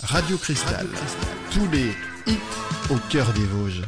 Radio Cristal, tous les hits au cœur des Vosges.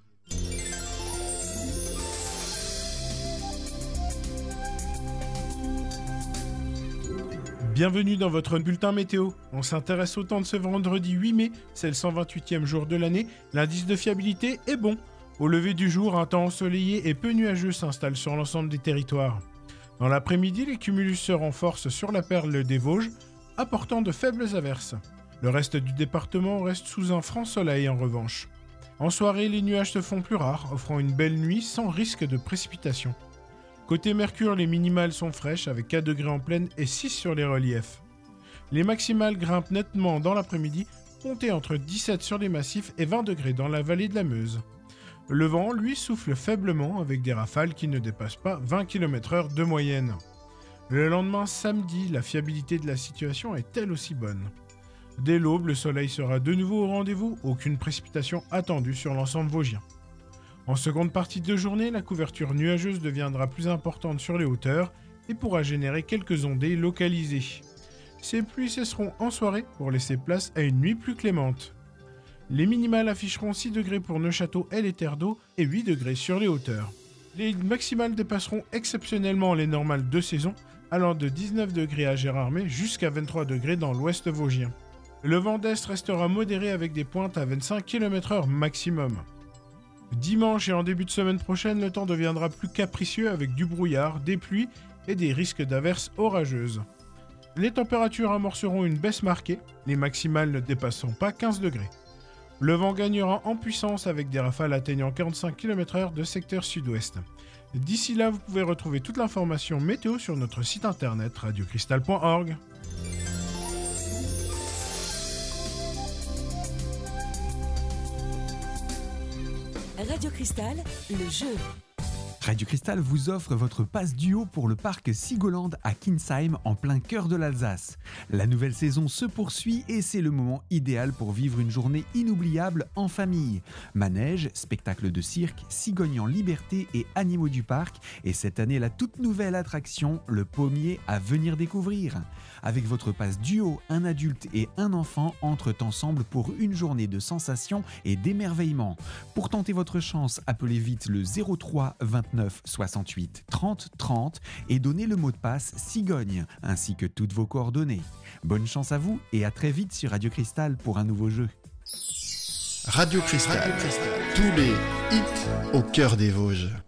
Bienvenue dans votre bulletin météo. On s'intéresse au temps de ce vendredi 8 mai, c'est le 128e jour de l'année. L'indice de fiabilité est bon. Au lever du jour, un temps ensoleillé et peu nuageux s'installe sur l'ensemble des territoires. Dans l'après-midi, les cumulus se renforcent sur la perle des Vosges, apportant de faibles averses. Le reste du département reste sous un franc soleil en revanche. En soirée, les nuages se font plus rares, offrant une belle nuit sans risque de précipitation. Côté Mercure, les minimales sont fraîches avec 4 degrés en plaine et 6 sur les reliefs. Les maximales grimpent nettement dans l'après-midi, comptées entre 17 sur les massifs et 20 degrés dans la vallée de la Meuse. Le vent, lui, souffle faiblement avec des rafales qui ne dépassent pas 20 km/h de moyenne. Le lendemain, samedi, la fiabilité de la situation est elle aussi bonne. Dès l'aube, le soleil sera de nouveau au rendez-vous, aucune précipitation attendue sur l'ensemble vosgien. En seconde partie de journée, la couverture nuageuse deviendra plus importante sur les hauteurs et pourra générer quelques ondées localisées. Ces pluies cesseront en soirée pour laisser place à une nuit plus clémente. Les minimales afficheront 6 degrés pour Neufchâteau et les terres d'eau et 8 degrés sur les hauteurs. Les maximales dépasseront exceptionnellement les normales de saison, allant de 19 degrés à Gérardmer jusqu'à 23 degrés dans l'ouest vosgien. Le vent d'est restera modéré avec des pointes à 25 km/h maximum. Dimanche et en début de semaine prochaine, le temps deviendra plus capricieux avec du brouillard, des pluies et des risques d'averses orageuses. Les températures amorceront une baisse marquée, les maximales ne dépasseront pas 15 degrés. Le vent gagnera en puissance avec des rafales atteignant 45 km/h de secteur sud-ouest. D'ici là, vous pouvez retrouver toute l'information météo sur notre site internet radiocristal.org. Radio Cristal, le jeu. Radio Cristal vous offre votre passe duo pour le parc Sigoland à Kinsheim en plein cœur de l'Alsace. La nouvelle saison se poursuit et c'est le moment idéal pour vivre une journée inoubliable en famille. Manège, spectacle de cirque, cigognes en liberté et animaux du parc et cette année la toute nouvelle attraction, le pommier à venir découvrir. Avec votre passe duo, un adulte et un enfant entrent ensemble pour une journée de sensations et d'émerveillement. Pour tenter votre chance, appelez vite le 03 29 68 30 30 et donnez le mot de passe Cigogne ainsi que toutes vos coordonnées. Bonne chance à vous et à très vite sur Radio Cristal pour un nouveau jeu. Radio Cristal, tous les hits au cœur des Vosges.